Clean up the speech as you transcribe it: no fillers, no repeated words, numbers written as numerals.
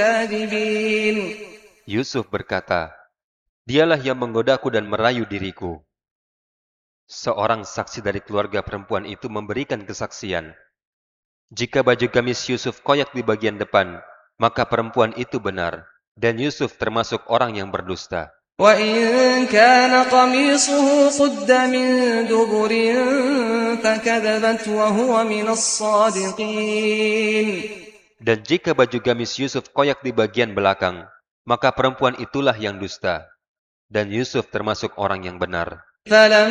كاذبين. Yusuf berkata, "Dialah yang menggodaku dan merayu diriku." Seorang saksi dari keluarga perempuan itu memberikan kesaksian. Jika baju gamis Yusuf koyak di bagian depan, maka perempuan itu benar, dan Yusuf termasuk orang yang berdusta. وإن كان قميصه قد من دبر فكذبت وهو من الصادقين. Dan jika baju gamis Yusuf koyak di bagian belakang, maka perempuan itulah yang dusta, dan Yusuf termasuk orang yang benar.